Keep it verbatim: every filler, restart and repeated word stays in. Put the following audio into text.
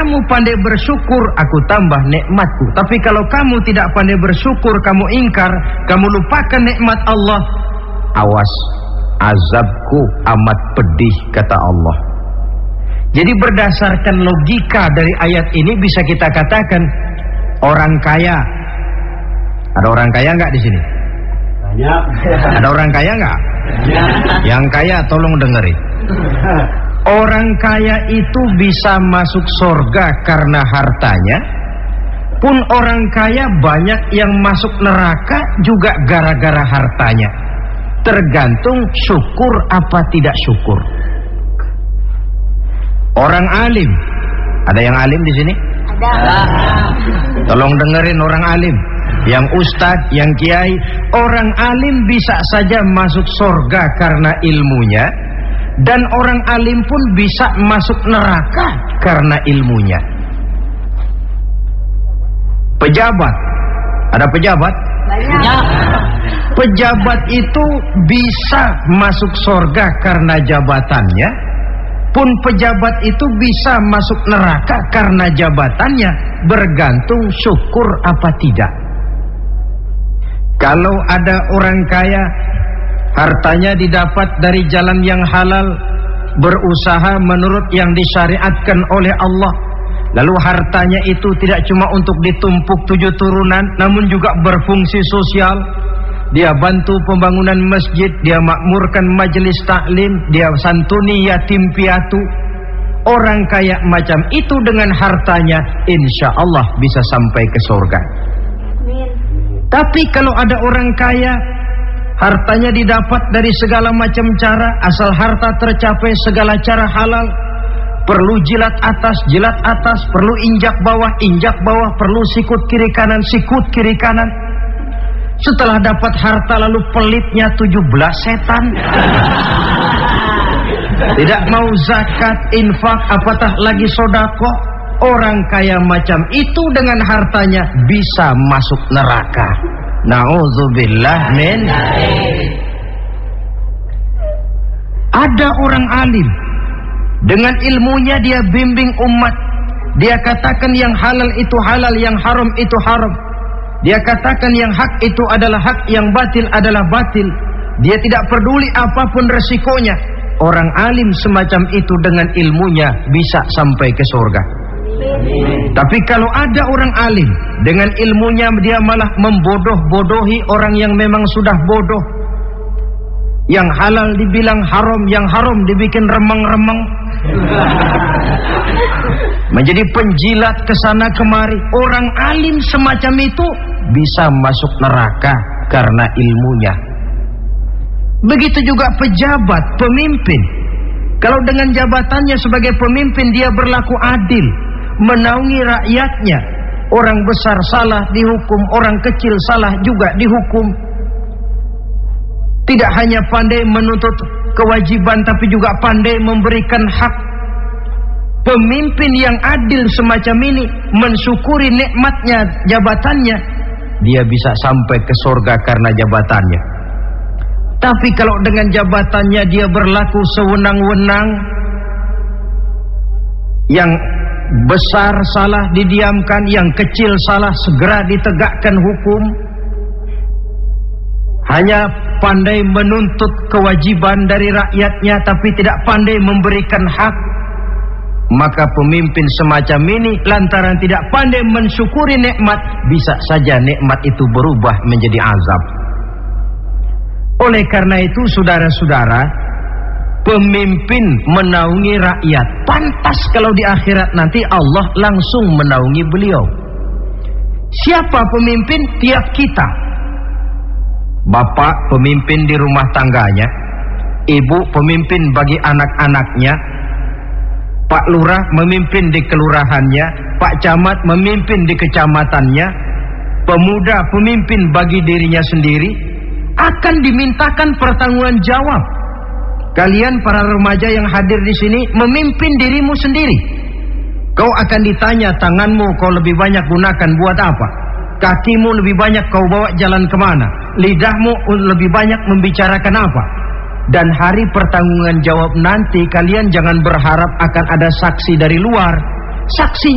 kamu pandai bersyukur, aku tambah nikmatku. Tapi kalau kamu tidak pandai bersyukur, kamu ingkar, kamu lupakan nikmat Allah, awas, azabku amat pedih, kata Allah. Jadi berdasarkan logika dari ayat ini bisa kita katakan orang kaya. Ada orang kaya nggak di sini? Banyak. Ada orang kaya nggak? Yang kaya tolong dengerin. Orang kaya itu bisa masuk surga karena hartanya. Pun orang kaya banyak yang masuk neraka juga gara-gara hartanya. Tergantung syukur apa tidak syukur. Orang alim, ada yang alim di sini? Ada. Tolong dengerin orang alim, yang ustadz, yang kiai. Orang alim bisa saja masuk surga karena ilmunya, dan orang alim pun bisa masuk neraka karena ilmunya. Pejabat, ada pejabat? Banyak. Pejabat itu bisa masuk surga karena jabatannya. Pun pejabat itu bisa masuk neraka karena jabatannya, bergantung syukur apa tidak. Kalau ada orang kaya, hartanya didapat dari jalan yang halal, berusaha menurut yang disyariatkan oleh Allah, lalu hartanya itu tidak cuma untuk ditumpuk tujuh turunan, namun juga berfungsi sosial. Dia bantu pembangunan masjid, dia makmurkan majelis taklim, dia santuni yatim piatu. Orang kaya macam itu dengan hartanya insya Allah bisa sampai ke surga. Tapi kalau ada orang kaya, hartanya didapat dari segala macam cara, asal harta tercapai segala cara halal. Perlu jilat atas, jilat atas, perlu injak bawah, injak bawah, perlu sikut kiri kanan, sikut kiri kanan. Setelah dapat harta lalu pelitnya tujuh belas setan. Tidak mau zakat, infak, apatah lagi sodako. Orang kaya macam itu dengan hartanya bisa masuk neraka. Na'udzubillah min. Ada orang alim, dengan ilmunya dia bimbing umat. Dia katakan yang halal itu halal, yang haram itu haram. Dia katakan yang hak itu adalah hak, yang batil adalah batil. Dia tidak peduli apapun resikonya. Orang alim semacam itu dengan ilmunya bisa sampai ke surga. Tapi kalau ada orang alim, dengan ilmunya dia malah membodoh-bodohi orang yang memang sudah bodoh. Yang halal dibilang haram, yang haram dibikin remeng-remeng. Menjadi penjilat kesana kemari. Orang alim semacam itu bisa masuk neraka karena ilmunya. Begitu juga pejabat, pemimpin. Kalau dengan jabatannya sebagai pemimpin dia berlaku adil, menaungi rakyatnya. Orang besar salah dihukum, orang kecil salah juga dihukum. Tidak hanya pandai menuntut kewajiban, tapi juga pandai memberikan hak. Pemimpin yang adil semacam ini mensyukuri nikmatnya jabatannya, dia bisa sampai ke surga karena jabatannya. Tapi kalau dengan jabatannya dia berlaku sewenang-wenang, yang besar salah didiamkan, yang kecil salah segera ditegakkan hukum, hanya pandai menuntut kewajiban dari rakyatnya tapi tidak pandai memberikan hak, maka pemimpin semacam ini lantaran tidak pandai mensyukuri nikmat, bisa saja nikmat itu berubah menjadi azab. Oleh karena itu saudara-saudara, pemimpin menaungi rakyat, pantas kalau di akhirat nanti Allah langsung menaungi beliau. Siapa pemimpin? Tiap kita. Bapak pemimpin di rumah tangganya, ibu pemimpin bagi anak-anaknya, Pak Lurah memimpin di kelurahannya, Pak Camat memimpin di kecamatannya, pemuda pemimpin bagi dirinya sendiri, akan dimintakan pertanggungan jawab. Kalian para remaja yang hadir di sini memimpin dirimu sendiri. Kau akan ditanya, tanganmu kau lebih banyak gunakan buat apa? Kakimu lebih banyak kau bawa jalan kemana? Lidahmu lebih banyak membicarakan apa? Dan hari pertanggungan jawab nanti kalian jangan berharap akan ada saksi dari luar. Saksi